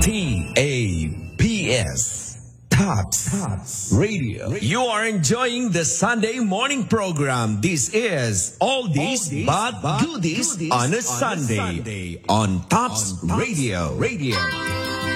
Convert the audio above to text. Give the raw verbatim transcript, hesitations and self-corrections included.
T A P S. Tops. Tops Radio. You are enjoying the Sunday morning program. This is All This But Goodies on a Sunday on Tops Radio. Radio.